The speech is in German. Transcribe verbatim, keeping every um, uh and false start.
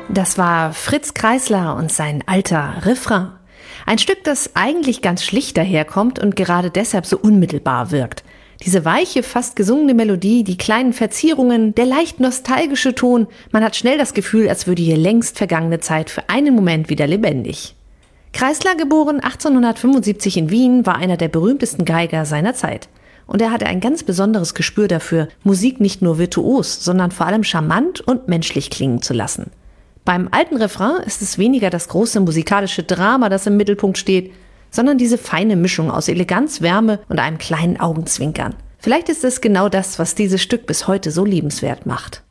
Das war Fritz Kreisler und sein alter Refrain. Ein Stück, das eigentlich ganz schlicht daherkommt und gerade deshalb so unmittelbar wirkt. Diese weiche, fast gesungene Melodie, die kleinen Verzierungen, der leicht nostalgische Ton, man hat schnell das Gefühl, als würde hier längst vergangene Zeit für einen Moment wieder lebendig. Kreisler, geboren achtzehnhundertfünfundsiebzig in Wien, war einer der berühmtesten Geiger seiner Zeit. Und er hatte ein ganz besonderes Gespür dafür, Musik nicht nur virtuos, sondern vor allem charmant und menschlich klingen zu lassen. Beim alten Refrain ist es weniger das große musikalische Drama, das im Mittelpunkt steht, sondern diese feine Mischung aus Eleganz, Wärme und einem kleinen Augenzwinkern. Vielleicht ist es genau das, was dieses Stück bis heute so liebenswert macht.